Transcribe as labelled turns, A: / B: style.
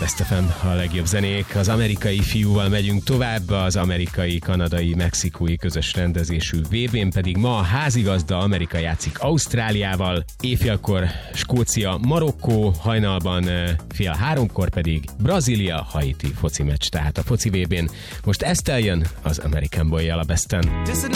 A: Best FM, a legjobb zenék. Az amerikai fiúval megyünk tovább, az amerikai, kanadai, mexikói közös rendezésű VB-n pedig ma a házigazda Amerika játszik Ausztráliával, éjfélkor Skócia, Marokkó, hajnalban fél 3-kor pedig Brazília, Haiti foci meccs, tehát a foci VB-n. Most Estelle jön az American Boy-jal a Besten.